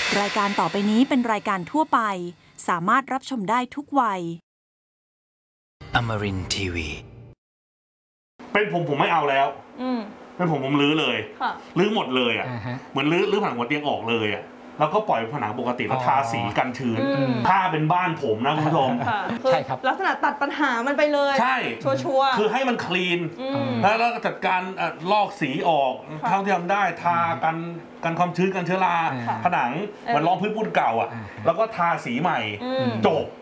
รายการต่อไปนี้เป็นรายการทั่วไปสามารถรับชมได้ทุกวัย Amarin Tiwi เป็นผมไม่เอาแล้วเป็นผมลื้อเลยลื้อหมดเลยอ่ะเหมือนลื้อผนังหัวเตียงออกเลยอ่ะแล้วก็ปล่อยผนังปกติแล้วทาสีกันชื้นถ้าเป็นบ้านผมนะคุณผู้ชมใช่ครับลักษณะตัดปัญหามันไปเลยใช่ชัวร์คือให้มันคลีนแล้วจัดการลอกสีออกเท่าที่ทำได้ทากันความชื้นกันเชื้อราผนังมันรองพื้นปูนเก่าอ่ะแล้วก็ทาสีใหม่จบ